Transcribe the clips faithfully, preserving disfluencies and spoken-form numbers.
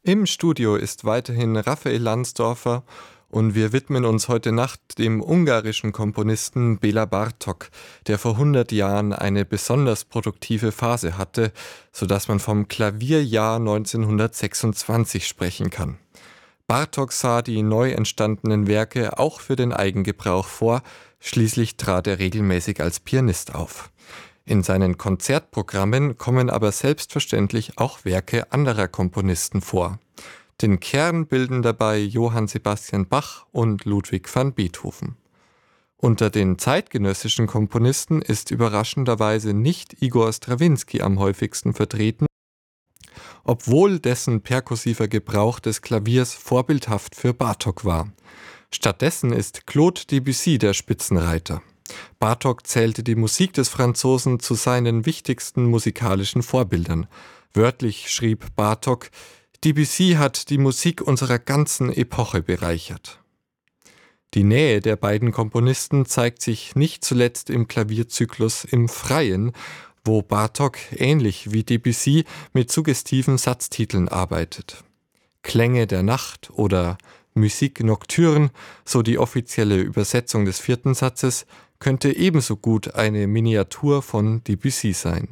Im Studio ist weiterhin Raphael Lansdorfer und wir widmen uns heute Nacht dem ungarischen Komponisten Béla Bartók, der vor hundert Jahren eine besonders produktive Phase hatte, sodass man vom Klavierjahr neunzehnhundertsechsundzwanzig sprechen kann. Bartók sah die neu entstandenen Werke auch für den Eigengebrauch vor, schließlich trat er regelmäßig als Pianist auf. In seinen Konzertprogrammen kommen aber selbstverständlich auch Werke anderer Komponisten vor. Den Kern bilden dabei Johann Sebastian Bach und Ludwig van Beethoven. Unter den zeitgenössischen Komponisten ist überraschenderweise nicht Igor Strawinski am häufigsten vertreten, obwohl dessen perkussiver Gebrauch des Klaviers vorbildhaft für Bartók war. Stattdessen ist Claude Debussy der Spitzenreiter. Bartók zählte die Musik des Franzosen zu seinen wichtigsten musikalischen Vorbildern. Wörtlich schrieb Bartók: Debussy hat die Musik unserer ganzen Epoche bereichert. Die Nähe der beiden Komponisten zeigt sich nicht zuletzt im Klavierzyklus im Freien, wo Bartók ähnlich wie Debussy mit suggestiven Satztiteln arbeitet. Klänge der Nacht oder Musique Nocturne, so die offizielle Übersetzung des vierten Satzes, könnte ebenso gut eine Miniatur von Debussy sein.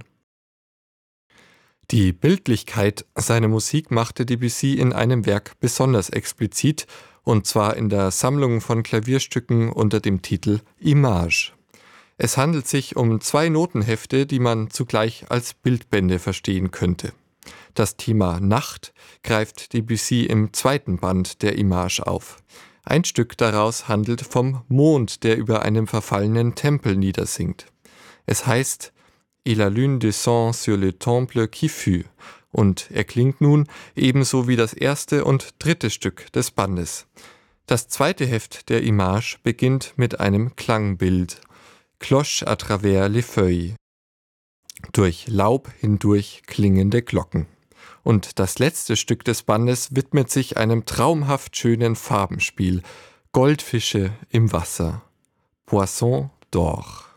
Die Bildlichkeit seiner Musik machte Debussy in einem Werk besonders explizit, und zwar in der Sammlung von Klavierstücken unter dem Titel Images. Es handelt sich um zwei Notenhefte, die man zugleich als Bildbände verstehen könnte. Das Thema Nacht greift Debussy im zweiten Band der Images auf. Ein Stück daraus handelt vom Mond, der über einem verfallenen Tempel niedersingt. Es heißt Et la lune descend sur le temple qui fut und erklingt nun ebenso wie das erste und dritte Stück des Bandes. Das zweite Heft der Images beginnt mit einem Klangbild. Cloche à travers les feuilles. Durch Laub hindurch klingende Glocken. Und das letzte Stück des Bandes widmet sich einem traumhaft schönen Farbenspiel. Goldfische im Wasser. Poisson d'or.